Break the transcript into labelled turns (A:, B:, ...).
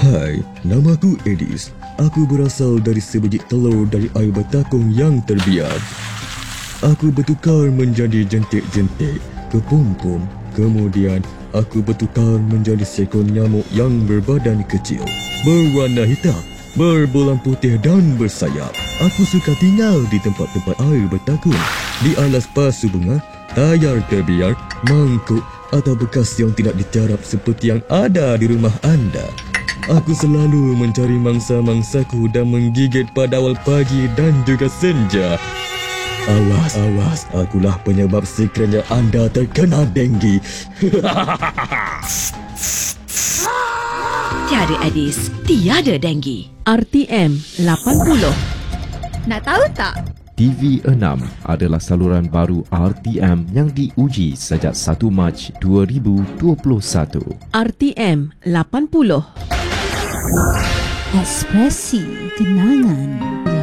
A: Hai, namaku Edis. Aku berasal dari sebiji telur dari air bertakung yang terbiar. Aku bertukar menjadi jentik-jentik ke pom-pom. Kemudian, aku bertukar menjadi seekor nyamuk yang berbadan kecil, berwarna hitam, berbolang putih dan bersayap. Aku suka tinggal di tempat-tempat air bertakung, di alas pasu bunga, tayar terbiar, mangkuk atau bekas yang tidak dicarap seperti yang ada di rumah anda. Aku selalu mencari mangsa-mangsaku dan menggigit pada awal pagi dan juga senja. Awas, awas, akulah penyebab sekiranya anda terkena denggi.
B: Tiada Edis, tiada denggi.
C: RTM 80.
D: Nak tahu tak?
E: TV6 adalah saluran baru RTM yang diuji sejak 1 Mac 2021.
C: RTM 80.
D: Ekspresi kenangan